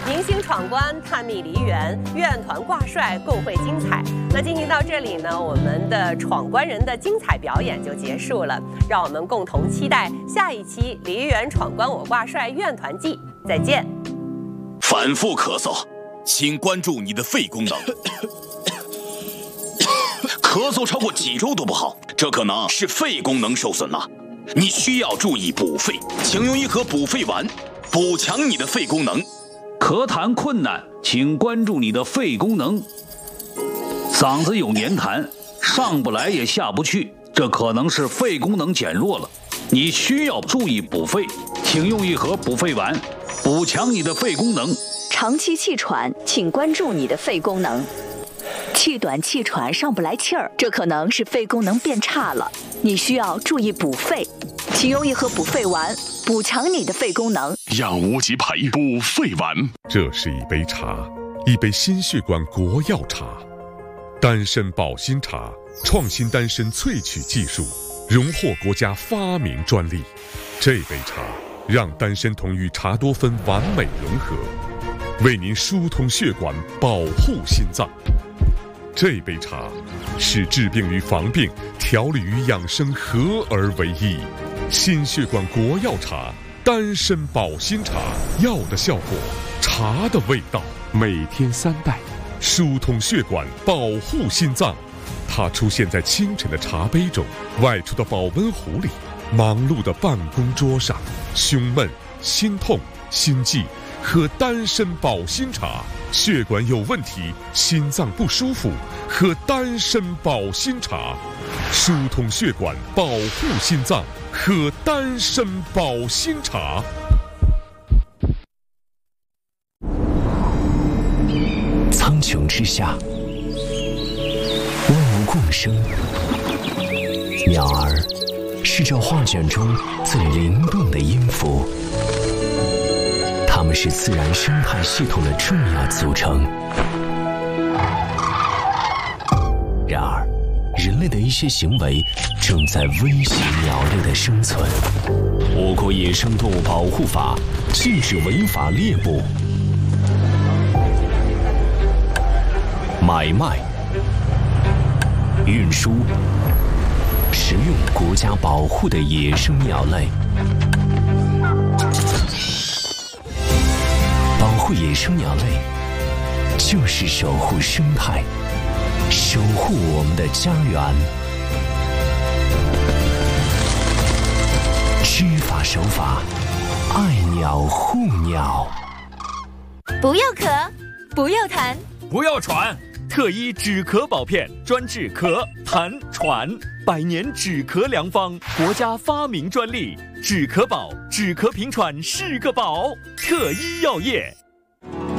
迎新闯关、探秘梨园、院团挂帅，共会精彩。那进行到这里呢，我们的闯关人的精彩表演就结束了。让我们共同期待下一期《梨园闯关我挂帅院团记》。再见。 反复咳嗽，请关注你的肺功能。咳嗽超过几周都不好，这可能是肺功能受损了。你需要注意补肺，请用一盒补肺丸，补强你的肺功能。 咳痰困难，请关注你的肺功能。嗓子有黏痰，上不来也下不去，这可能是肺功能减弱了。你需要注意补肺，请用一盒补肺丸，补强你的肺功能。 长期气喘，请关注你的肺功能。气短气喘上不来气儿，这可能是肺功能变差了，你需要注意补肺，请用一盒补肺丸，补强你的肺功能。 养无极培补肺丸， 这是一杯茶，一杯心血管国药茶，丹参保心茶，创新丹参萃取技术，荣获国家发明专利。这杯茶让丹参酮与茶多酚完美融合，为您疏通血管，保护心脏。这杯茶是治病与防病、调理与养生合而为一。心血管国药茶，丹参保心茶，药的效果，茶的味道。每天3袋，疏通血管，保护心脏。它出现在清晨的茶杯中，外出的保温壶里，忙碌的办公桌上。胸闷、心痛、心悸，喝丹参保心茶。血管有问题，心脏不舒服，喝丹参保心茶。疏通血管，保护心脏，喝丹参保心茶。 苍穹之下，万物共生。鸟儿是这画卷中最灵动的音符，它们是自然生态系统的重要组成。然而，人类的一些行为正在威胁鸟类的生存。我国野生动物保护法禁止违法猎捕、买卖、运输、食用国家保护的野生鸟类。保护野生鸟类，就是守护生态，守护我们的家园。知法守法，爱鸟护鸟。 不要咳，不要痰， 不要喘。特医止咳宝片，专治咳、痰、喘，100年止咳良方，国家发明专利。止咳宝，止咳平喘是个宝。特医药业。